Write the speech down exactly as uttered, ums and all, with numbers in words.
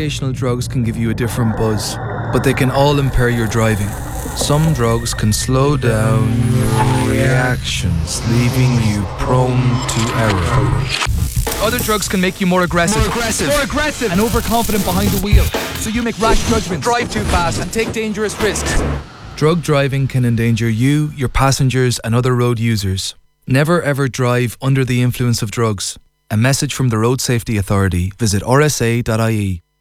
recreational drugs can give you a different buzz, but they can all impair your driving. Some drugs can slow down your reactions, leaving you prone to error. Other drugs can make you more aggressive. More aggressive. More aggressive. And overconfident behind the wheel. So you make rash judgments. Drive too fast and take dangerous risks. Drug driving can endanger you, your passengers and other road users. Never ever drive under the influence of drugs. A message from the Road Safety Authority. Visit r s a dot i e.